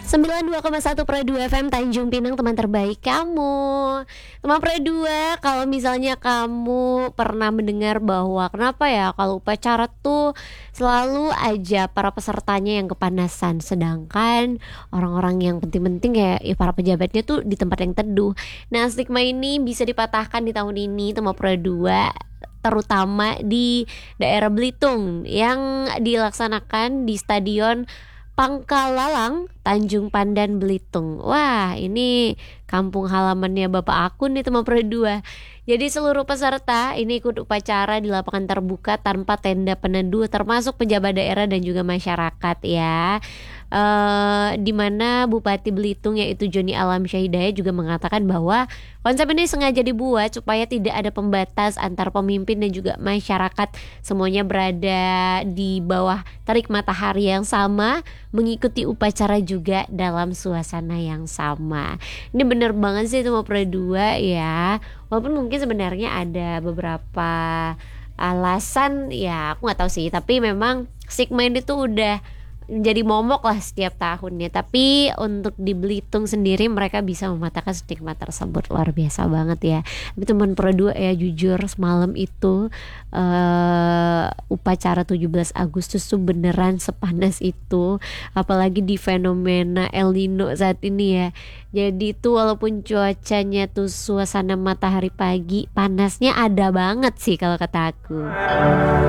92,1 Pro 2 FM Tanjung Pinang, teman terbaik kamu. Teman Pro 2, kalau misalnya kamu pernah mendengar bahwa kenapa ya kalau upacara tuh selalu aja para pesertanya yang kepanasan, sedangkan orang-orang yang penting-penting kayak ya para pejabatnya tuh di tempat yang teduh. Nah, stigma ini bisa dipatahkan di tahun ini, teman Pro 2, terutama di daerah Belitung yang dilaksanakan di Stadion Pangkalalang, Tanjung Pandan, Belitung. Wah, ini kampung halamannya bapak aku nih, teman Pro 2. Jadi seluruh peserta ini ikut upacara di lapangan terbuka tanpa tenda peneduh, termasuk pejabat daerah dan juga masyarakat ya. Di mana Bupati Belitung yaitu Joni Alamsyah Hidayat juga mengatakan bahwa konsep ini sengaja dibuat supaya tidak ada pembatas antar pemimpin dan juga masyarakat. Semuanya berada di bawah terik matahari yang sama, mengikuti upacara juga dalam suasana yang sama. Ini bener banget sih itu mau Pro 2 ya. Walaupun mungkin sebenarnya ada beberapa alasan ya, aku nggak tahu sih, tapi memang stigma ini tuh udah jadi momok lah setiap tahunnya. Tapi untuk di Belitung sendiri mereka bisa mematahkan stigma tersebut, luar biasa banget ya. Tapi teman Pro 2 ya, jujur semalam itu upacara 17 Agustus tuh beneran sepanas itu, apalagi di fenomena El Nino saat ini ya. Jadi tuh walaupun cuacanya tuh suasana matahari pagi, panasnya ada banget sih kalau kata aku.